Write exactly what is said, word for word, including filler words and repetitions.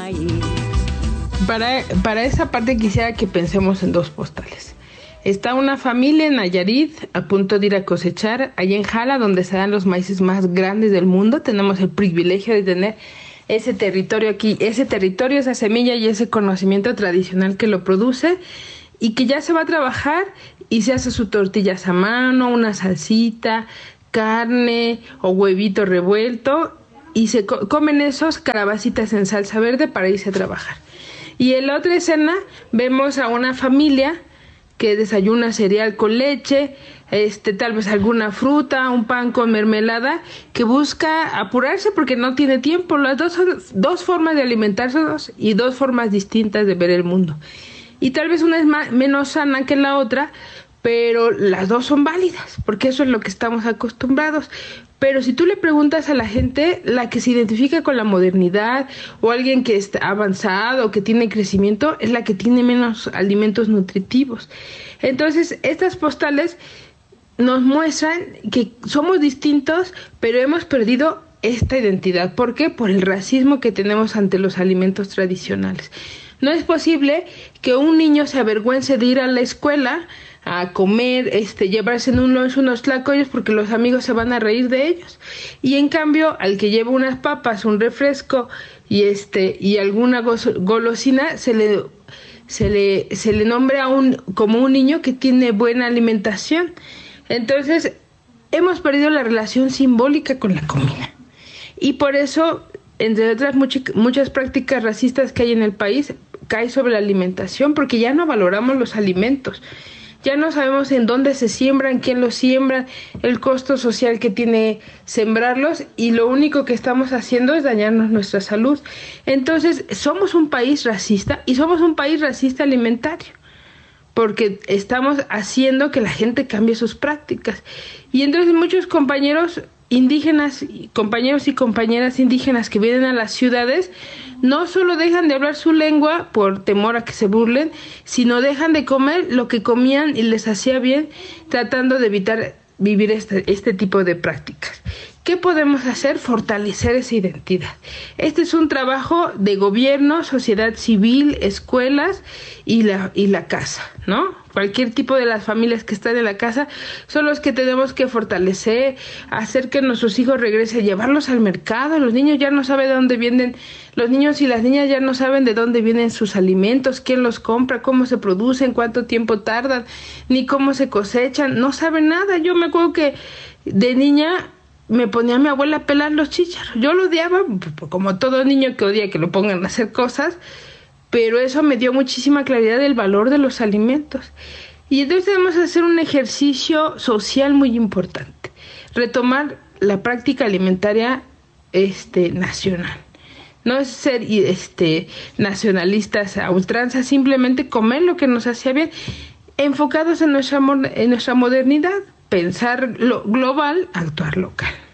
país. Para, para esa parte quisiera que pensemos en dos postales. Está una familia en Nayarit a punto de ir a cosechar, allá en Jala, donde se dan los maíces más grandes del mundo. Tenemos el privilegio de tener ese territorio aquí, ese territorio, esa semilla y ese conocimiento tradicional que lo produce, y que ya se va a trabajar y se hace sus tortillas a mano, una salsita, carne o huevito revuelto, y se co- comen esos calabacitas en salsa verde para irse a trabajar. Y en la otra escena vemos a una familia que desayuna cereal con leche, este, tal vez alguna fruta, un pan con mermelada, que busca apurarse porque no tiene tiempo. Las dos son dos formas de alimentarse y dos formas distintas de ver el mundo. Y tal vez una es más, menos sana que la otra, pero las dos son válidas, porque eso es lo que estamos acostumbrados. Pero si tú le preguntas a la gente, la que se identifica con la modernidad o alguien que está avanzado, que tiene crecimiento, es la que tiene menos alimentos nutritivos. Entonces, estas postales nos muestran que somos distintos, pero hemos perdido esta identidad. ¿Por qué? Por el racismo que tenemos ante los alimentos tradicionales. No es posible que un niño se avergüence de ir a la escuela a comer, este, llevarse en un lunch unos tlacoyos porque los amigos se van a reír de ellos. Y en cambio, al que lleva unas papas, un refresco y este y alguna golosina, se le se le se le nombra a un como un niño que tiene buena alimentación. Entonces, hemos perdido la relación simbólica con la comida. Y por eso, entre otras much- muchas prácticas racistas que hay en el país, cae sobre la alimentación, porque ya no valoramos los alimentos. Ya no sabemos en dónde se siembran, quién los siembra, el costo social que tiene sembrarlos, y lo único que estamos haciendo es dañarnos nuestra salud. Entonces, somos un país racista, y somos un país racista alimentario, porque estamos haciendo que la gente cambie sus prácticas. Y entonces muchos compañeros indígenas, compañeros y compañeras indígenas que vienen a las ciudades, no solo dejan de hablar su lengua por temor a que se burlen, sino dejan de comer lo que comían y les hacía bien, tratando de evitar vivir este, este tipo de prácticas. ¿Qué podemos hacer? Fortalecer esa identidad. Este es un trabajo de gobierno, sociedad civil, escuelas y la, y la casa, ¿no? Cualquier tipo de las familias que están en la casa son los que tenemos que fortalecer, hacer que nuestros hijos regresen, llevarlos al mercado. Los niños ya no saben de dónde vienen, los niños y las niñas ya no saben de dónde vienen sus alimentos, quién los compra, cómo se producen, cuánto tiempo tardan, ni cómo se cosechan, no saben nada. Yo me acuerdo que de niña me ponía a mi abuela a pelar los chícharos. Yo lo odiaba, como todo niño que odia que lo pongan a hacer cosas, pero eso me dio muchísima claridad del valor de los alimentos. Y entonces debemos hacer un ejercicio social muy importante, retomar la práctica alimentaria este, nacional. No es ser este, nacionalistas a ultranza, simplemente comer lo que nos hacía bien, enfocados en nuestra, en nuestra modernidad. Pensar lo global, actuar local.